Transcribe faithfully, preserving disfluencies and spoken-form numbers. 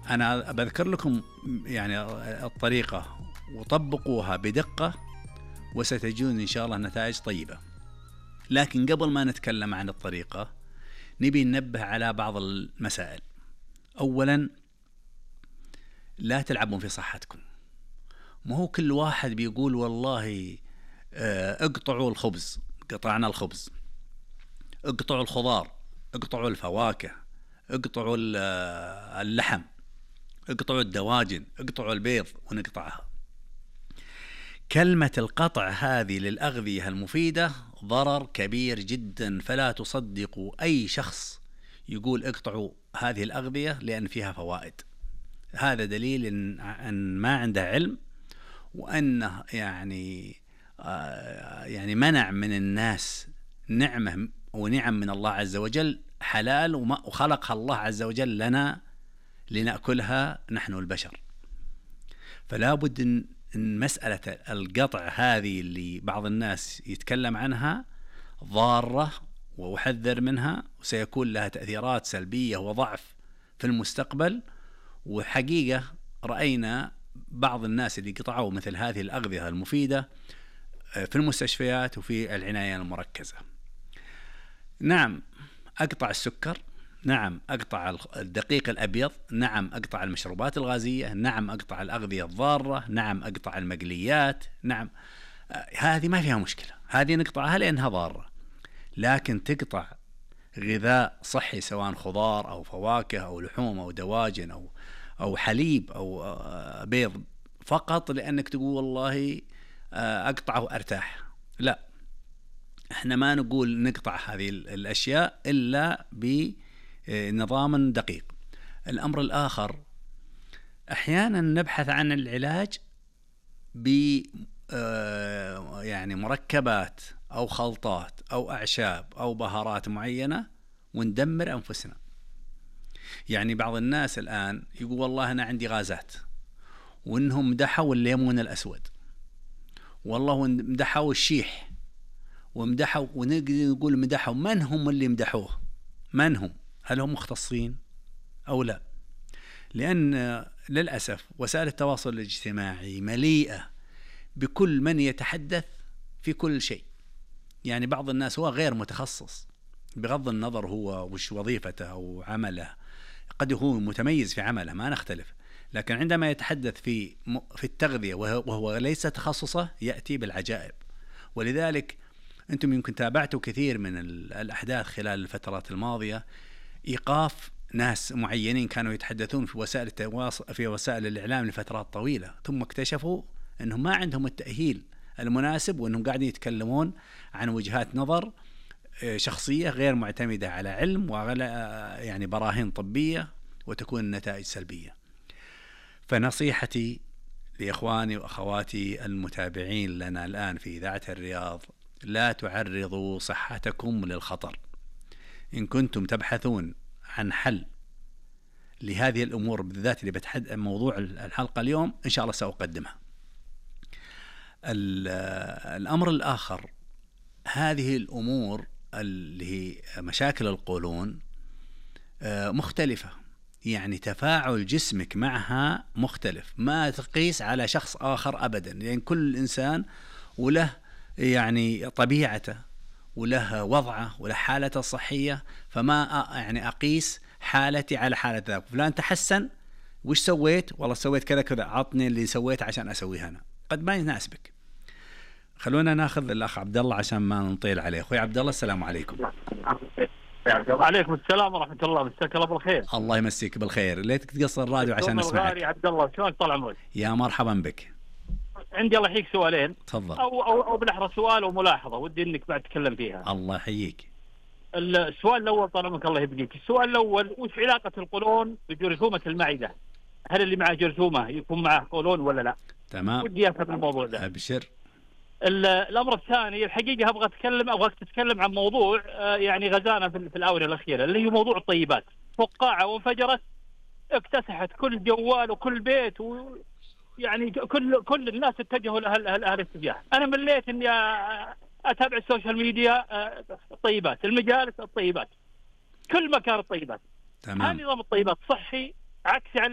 أنا بذكر لكم يعني الطريقة وطبقوها بدقة وستجدون إن شاء الله نتائج طيبة. لكن قبل ما نتكلم عن الطريقة نبي ننبه على بعض المسائل. أولا، لا تلعبون في صحتكم. ما هو كل واحد بيقول والله اقطعوا الخبز، قطعنا الخبز، اقطعوا الخضار، اقطعوا الفواكه، اقطعوا اللحم، اقطعوا الدواجن، اقطعوا البيض، ونقطعها. كلمة القطع هذه للأغذية المفيدة ضرر كبير جدا، فلا تصدقوا أي شخص يقول اقطعوا هذه الأغذية لأن فيها فوائد. هذا دليل إن, أن ما عنده علم، وأنه يعني آه يعني منع من الناس نعمة ونعم من الله عز وجل حلال، وخلقها الله عز وجل لنا لنأكلها نحن البشر. فلا بد إن مسألة القطع هذه اللي بعض الناس يتكلم عنها ضارة، وأحذر منها، وسيكون لها تأثيرات سلبية وضعف في المستقبل. وحقيقة رأينا بعض الناس اللي قطعوا مثل هذه الأغذية المفيدة في المستشفيات وفي العناية المركزة. نعم أقطع السكر، نعم أقطع الدقيق الأبيض، نعم أقطع المشروبات الغازية، نعم أقطع الأغذية الضارة، نعم أقطع المقليات، نعم هذه ما فيها مشكلة، هذه نقطعها لأنها ضارة. لكن تقطع غذاء صحي سواء خضار أو فواكه أو لحوم أو دواجن أو أو حليب أو بيض فقط لأنك تقول والله أقطعه وأرتاح، لا، احنا ما نقول نقطع هذه الأشياء إلا بنظام دقيق. الأمر الآخر، أحيانا نبحث عن العلاج ب يعني مركبات أو خلطات أو أعشاب أو بهارات معينة وندمر أنفسنا. يعني بعض الناس الآن يقول والله أنا عندي غازات، وإنهم مدحوا الليمون الأسود، والله مدحوا الشيح، ومدحوا، ونقول مدحوا. من هم اللي مدحوه؟ من هم؟ هل هم مختصين أو لا؟ لأن للأسف وسائل التواصل الاجتماعي مليئة بكل من يتحدث في كل شيء. يعني بعض الناس هو غير متخصص، بغض النظر هو وش وظيفته أو عمله، قد هو متميز في عمله ما نختلف، لكن عندما يتحدث في في التغذية وهو ليس تخصصه يأتي بالعجائب. ولذلك أنتم يمكن تابعتوا كثير من الأحداث خلال الفترات الماضية، إيقاف ناس معينين كانوا يتحدثون في وسائل التواصل في وسائل الإعلام لفترات طويلة، ثم اكتشفوا أنهم ما عندهم التأهيل المناسب، وأنهم قاعدين يتكلمون عن وجهات نظر شخصية غير معتمدة على علم وعلى يعني براهين طبية، وتكون النتائج سلبية. فنصيحتي لإخواني وأخواتي المتابعين لنا الآن في إذاعة الرياض، لا تعرضوا صحتكم للخطر. إن كنتم تبحثون عن حل لهذه الأمور بالذات اللي بتحدث موضوع الحلقة اليوم، إن شاء الله سأقدمها. الأمر الآخر، هذه الأمور اللي هي مشاكل القولون مختلفة، يعني تفاعل جسمك معها مختلف، ما تقيس على شخص آخر أبدا، لأن يعني كل إنسان وله يعني طبيعته وله وضعه وله حالته الصحية، فما يعني أقيس حالتي على حالة ذاك. فلان تحسن، وش سويت؟ والله سويت كذا كذا، عطني اللي سويت عشان أسويها أنا، قد ما يناسبك. خلونا ناخذ الأخ عبد الله عشان ما نطيل عليه. أخوي عبد الله، السلام عليكم. وعليكم السلام ورحمة الله، مساك الله بالخير. الله يمسيك بالخير، ليتك تقصر الراديو عشان نسمعك. يا عبد الله، شلونك طال عمرك؟ يا مرحبا بك. عندي الله يحييك سؤالين. تفضل. أو أو أو بالأحرى سؤال وملاحظة ودي إنك بعد تتكلم فيها. الله يحييك. السؤال الأول طال عمرك الله يبقيك، السؤال الأول، وش علاقة القولون بجرثومة المعدة؟ هل اللي معه جرثومة يكون معه قولون ولا لا؟ تمام. ودي أفهم الموضوع ده. أبشر. الأمر الثاني، الحقيقة أبغى أتكلم أبغاك تتكلم عن موضوع يعني غزانا في الآونة الأخيرة، اللي هي موضوع الطيبات. فقاعة وانفجرت، اكتسحت كل جوال وكل بيت، ويعني كل كل الناس اتجهوا لأهل الاتجاه. أنا مليت إني أتابع السوشيال ميديا، الطيبات، المجالس الطيبات، كل مكان الطيبات. تمام. هل نظام الطيبات صحي عكسي عن